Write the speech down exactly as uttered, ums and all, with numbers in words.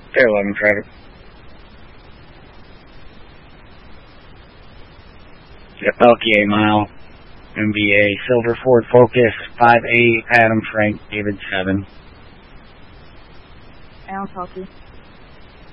Fair eleven credit. Elkie eight mile. M B A Silver Ford Focus five eight Adam Frank David seven. I'll talk to you.